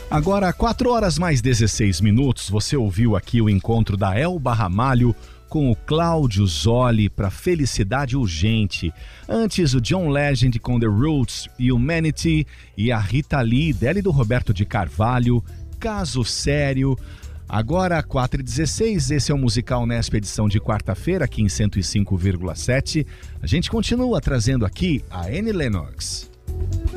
Agora, 4 horas mais 16 minutos, você ouviu aqui o encontro da Elba Ramalho com o Cláudio Zoli para Felicidade Urgente. Antes, o John Legend com The Roots, Humanity, e a Rita Lee, dela e do Roberto de Carvalho, Caso Sério. Agora, 4h16, esse é o Musical Nesp, edição de quarta-feira, aqui em 105,7. A gente continua trazendo aqui a Annie Lennox.